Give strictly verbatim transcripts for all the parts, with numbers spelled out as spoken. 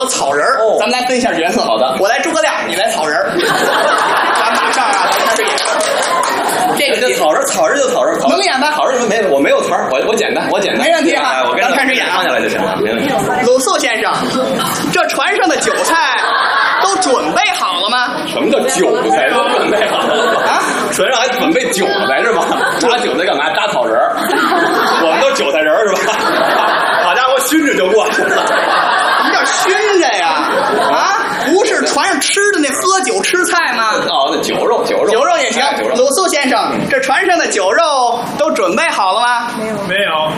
草人哦，咱们来分一下角色。 好的， 我来诸葛亮，你来草人。咱马上啊，咱开始演。这个这草人，草人就草人， 能演吧？ 草人没，我没有词儿，我我简单，我简单， 没问题啊。 我跟咱开始演， 唱下来就行了，没问题。 鲁肃先生，这船上的酒菜都准备好了吗？ 什么叫韭菜都准备好了啊？船上还准备韭菜是吧？扎韭菜干嘛？扎草人儿，我们都韭菜人是吧？好家伙，熏着就过去了。 什么叫熏着呀？啊，不是船上吃的那喝酒吃菜吗？ 哦，那酒肉，酒肉， 酒肉也行。鲁肃先生，这船上的酒肉都准备好了吗？ 没有，没有。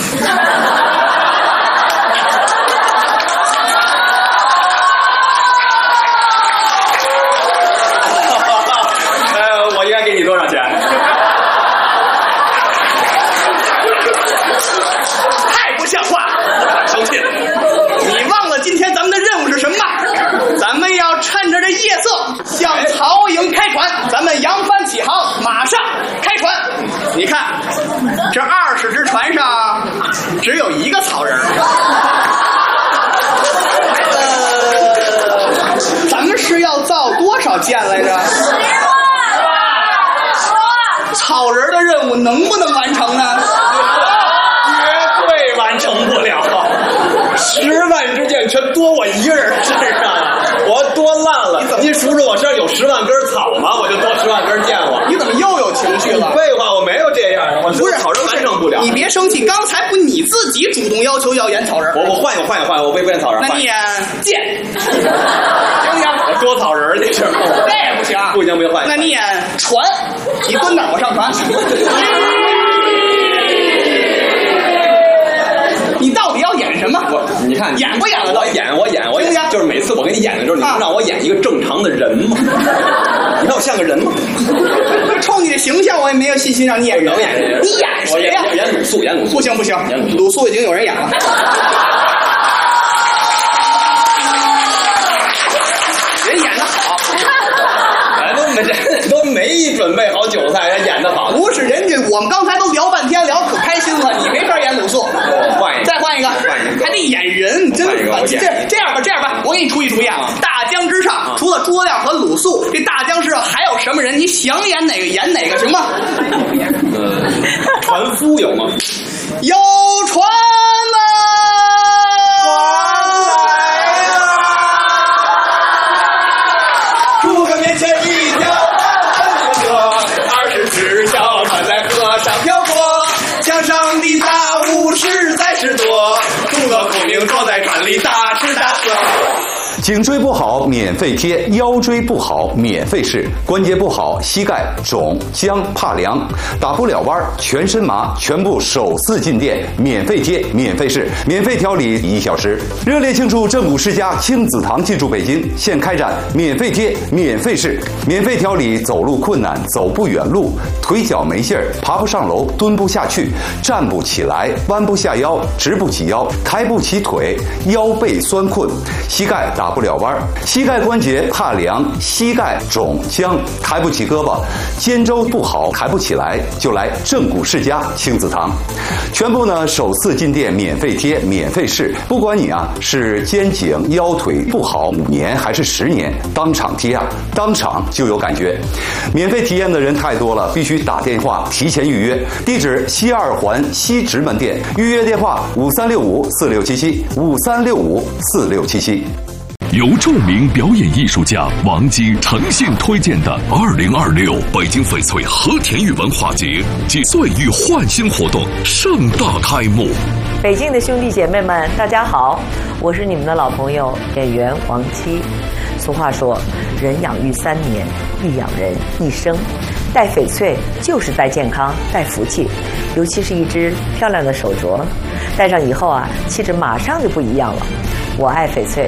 呃，我应该给你多少钱？ 太不像话！ 生气了。 你忘了今天咱们的任务是什么吗？咱们要趁着这夜色向曹营开船，咱们扬帆起航，马上开船。你看，这二十只船上只有一个草人。呃，咱们是要造多少舰来着？草人的任务能不能完成呢？ 绝对完成不了。十万支箭全多我一个人身上了，我多烂了！您数数我身上有十万根草吗？我就多十万根箭我。 你怎么又有情绪了？ 废话，我没有这样，我不是草人完成不了。 你别生气，刚才不你自己主动要求要演草人？ 我我换一个换一个换一个，我不演草人。 那你演剑，行不行？ 我多草人这事儿， 这也不行。 不行不行，换一个。 那你演船，你蹲那儿，我上船。你到底要演什么？ 我你看演不演了？ 我演我演我演，就是每次我给你演的时候，你能让我演一个正常的人吗？你看我像个人吗？ 冲你的形象，我也没有信心让你演人。 演人， 你演谁呀？ 演鲁肃，演鲁肃。 不行不行，鲁肃已经有人演了。人演得好， 哎，都没都没准备好韭菜，人演得好。 不是人家，我们刚才都聊半天，聊可开心了，你没法演鲁肃。 换一个， 再换一个，还得演人，真烦。这这样吧，这样吧，我给你出一主意啊！大江之上，除了诸葛亮和鲁肃，这大江之上还有什么人？你想演哪个演哪个，行吗？ 呃，船夫有吗？ 有船了， 船来了！诸葛面前一条大河，二十只小船在河上漂泊，江上的大雾实在是多，诸葛孔明坐在船里大吃大喝。 颈椎不好免费贴，腰椎不好免费试，关节不好膝盖肿僵怕凉，打不了弯全身麻，全部首次进店免费贴免费试，免费调理一小时。热烈庆祝正骨世家亲子堂进驻北京，现开展免费贴免费试，免费调理走路困难、走不远路、腿脚没劲儿、爬不上楼、蹲不下去、站不起来、弯不下腰、直不起腰、抬不起腿、腰背酸困、膝盖打不了弯，膝盖关节怕凉、膝盖肿僵、抬不起胳膊、肩周不好抬不起来，就来正骨世家亲子堂。全部呢首次进店免费贴免费试，不管你啊是肩颈腰腿不好五年还是十年，当场贴啊，当场就有感觉。免费体验的人太多了，必须打电话提前预约。地址西二环西直门店，预约电话五三六五四六七七五三六五四六七七。 由著名表演艺术家王姬诚信推荐的二零二六北京翡翠和田玉文化节及岁玉焕新活动盛大开幕。 北京的兄弟姐妹们，大家好，我是你们的老朋友演员王姬。俗话说，人养育三年，亦养人一生。戴翡翠就是戴健康、戴福气，尤其是一只漂亮的手镯，戴上以后啊，气质马上就不一样了。我爱翡翠，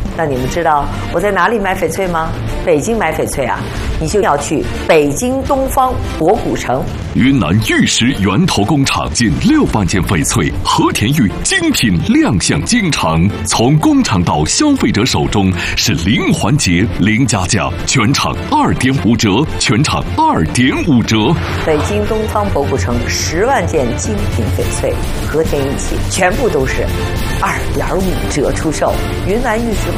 那你们知道我在哪里买翡翠吗？北京买翡翠啊，你就要去北京东方博古城。 云南玉石源头工厂近六万件翡翠，和田玉精品亮相京城，从工厂到消费者手中是零环节零加价，全场二点五折，全场二点五折。 北京东方博古城十万件精品翡翠，和田玉器全部都是二点五折出售。云南玉石